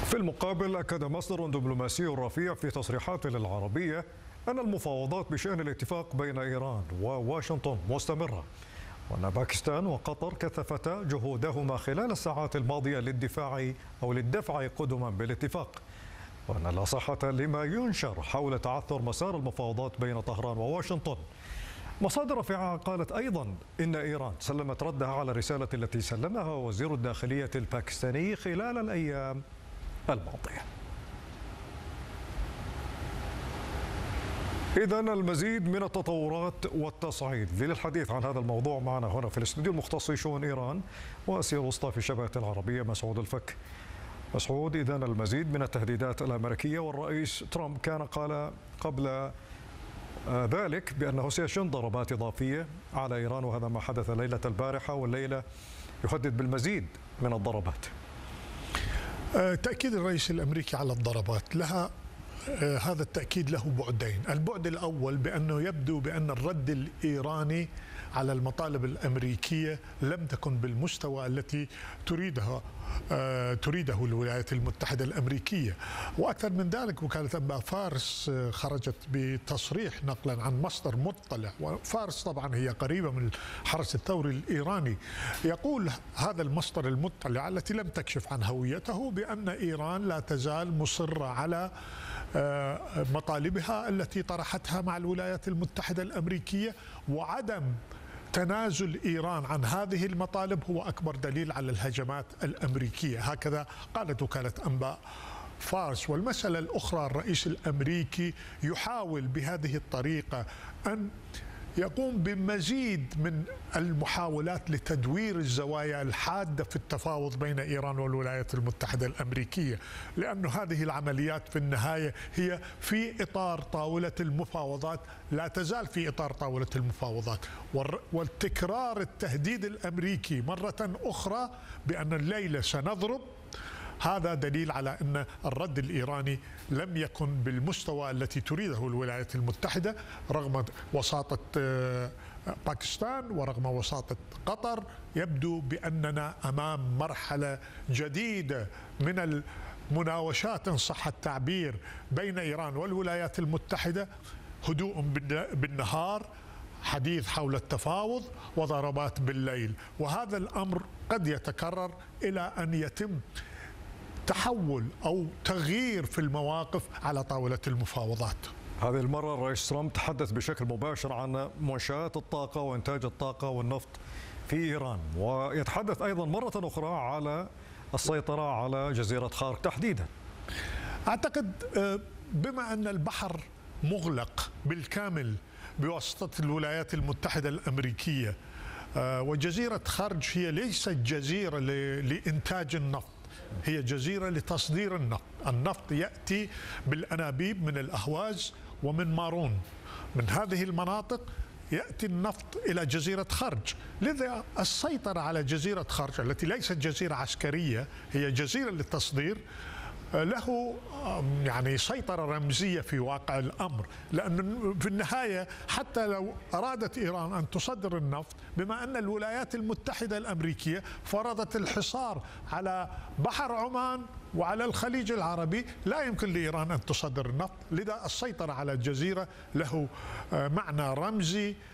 في المقابل أكد مصدر دبلوماسي رفيع في تصريحات للعربية أن المفاوضات بشأن الاتفاق بين إيران وواشنطن مستمرة، وأن باكستان وقطر كثفتا جهودهما خلال الساعات الماضية للدفع قدما بالاتفاق، وأن لا صحة لما ينشر حول تعثر مسار المفاوضات بين طهران وواشنطن. مصادر رفيعة قالت أيضا إن إيران سلمت ردها على الرسالة التي سلمها وزير الداخلية الباكستاني خلال الأيام الماضية. إذن المزيد من التطورات والتصعيد. للحديث عن هذا الموضوع معنا هنا في الاستوديو المختص بشؤون إيران وأسير وسطى في الشبكة العربية مسعود الفك. مسعود، إذن المزيد من التهديدات الأمريكية، والرئيس ترامب كان قال قبل ذلك بأنه سيشن ضربات إضافية على إيران، وهذا ما حدث ليلة البارحة، والليلة يهدد بالمزيد من الضربات. تأكيد الرئيس الأمريكي على الضربات لها هذا التأكيد له بعدين. البعد الأول بأنه يبدو بأن الرد الإيراني على المطالب الأمريكية لم تكن بالمستوى التي تريده الولايات المتحدة الأمريكية. وأكثر من ذلك، وكالة أنباء فارس خرجت بتصريح نقلا عن مصدر مطلع، وفارس طبعا هي قريبة من الحرس الثوري الإيراني، يقول هذا المصدر المطلع التي لم تكشف عن هويته بأن إيران لا تزال مصرة على مطالبها التي طرحتها مع الولايات المتحدة الأمريكية، وعدم تنازل إيران عن هذه المطالب هو أكبر دليل على الهجمات الأمريكية. هكذا قالت وكالة أنباء فارس. والمسألة الأخرى، الرئيس الأمريكي يحاول بهذه الطريقة أن يقوم بمزيد من المحاولات لتدوير الزوايا الحادة في التفاوض بين إيران والولايات المتحدة الأمريكية، لأن هذه العمليات في النهاية هي في إطار طاولة المفاوضات، لا تزال في إطار طاولة المفاوضات. والتكرار التهديد الأمريكي مرة أخرى بأن الليلة سنضرب، هذا دليل على أن الرد الإيراني لم يكن بالمستوى التي تريده الولايات المتحدة، رغم وساطة باكستان ورغم وساطة قطر. يبدو بأننا أمام مرحلة جديدة من المناوشات إن صح التعبير بين إيران والولايات المتحدة، هدوء بالنهار، حديث حول التفاوض، وضربات بالليل. وهذا الأمر قد يتكرر إلى أن يتم تحول أو تغيير في المواقف على طاولة المفاوضات. هذه المرة الرئيس ترامب تحدث بشكل مباشر عن منشآت الطاقة وإنتاج الطاقة والنفط في إيران، ويتحدث أيضا مرة أخرى على السيطرة على جزيرة خارق تحديدا. أعتقد بما أن البحر مغلق بالكامل بواسطة الولايات المتحدة الأمريكية، وجزيرة خرج هي ليست جزيرة لإنتاج النفط، هي جزيرة لتصدير النفط. النفط يأتي بالأنابيب من الأهواز ومن مارون، من هذه المناطق يأتي النفط إلى جزيرة خرج. لذا السيطرة على جزيرة خرج التي ليست جزيرة عسكرية، هي جزيرة للتصدير، له يعني سيطرة رمزية في واقع الأمر، لأن في النهاية حتى لو أرادت إيران أن تصدر النفط، بما أن الولايات المتحدة الأمريكية فرضت الحصار على بحر عمان وعلى الخليج العربي، لا يمكن لإيران أن تصدر النفط. لذا السيطرة على الجزيرة له معنى رمزي